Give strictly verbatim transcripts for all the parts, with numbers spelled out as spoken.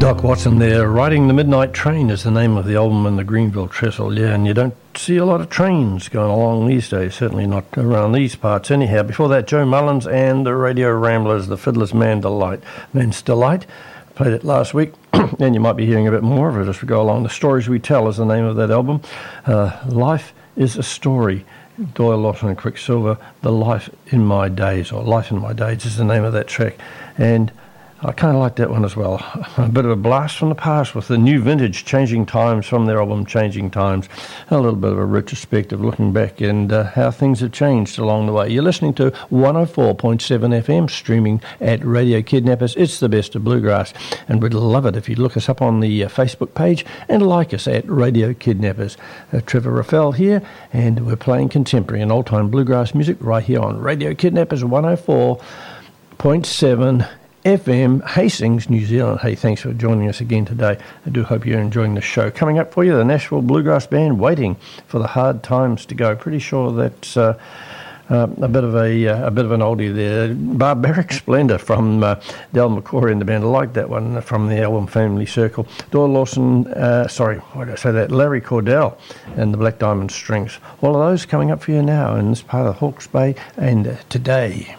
Doc Watson there. Riding the Midnight Train is the name of the album in the Greenville Trestle. Yeah, and you don't see a lot of trains going along these days, certainly not around these parts anyhow. Before that, Joe Mullins and the Radio Ramblers, the Fiddler's Man Delight. Man's Delight. Played it last week, and you might be hearing a bit more of it as we go along. The Stories We Tell is the name of that album. Uh, Life is a Story. Doyle Lawson and Quicksilver, The Life in My Days, or Life in My Days is the name of that track. And I kind of like that one as well. A bit of a blast from the past with the new vintage, Changing Times, from their album Changing Times. A little bit of a retrospective looking back and uh, how things have changed along the way. You're listening to one oh four point seven F M, streaming at Radio Kidnappers. It's the best of bluegrass, and we'd love it if you'd look us up on the uh, Facebook page and like us at Radio Kidnappers. Uh, Trevor Raffel here, and we're playing contemporary and old-time bluegrass music right here on Radio Kidnappers one oh four point seven F M, Hastings, New Zealand. Hey, thanks for joining us again today. I do hope you're enjoying the show. Coming up for you, the Nashville Bluegrass Band, Waiting for the Hard Times to Go. Pretty sure that's uh, uh, a bit of a uh, a bit of an oldie there. Barbaric Splendor from uh, Del McCoy and the band. I like that one from the album Family Circle. Doyle Lawson, uh, sorry, why did I say that? Larry Cordell and the Black Diamond Strings. All of those coming up for you now in this part of Hawke's Bay and uh, today.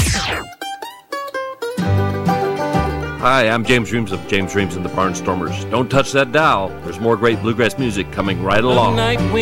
Hi, I'm James Reams of James Reams and the Barnstormers. Don't touch that dial. There's more great bluegrass music coming right along.